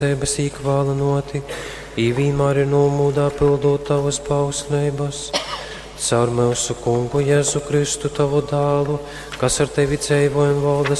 debesī kvalnoti, vienmēr ir nomūdā pildot tavas bauslības. Caur mūsu kungu Jēzu Kristu tavu dālu, kas ar tevi dzīvo un valda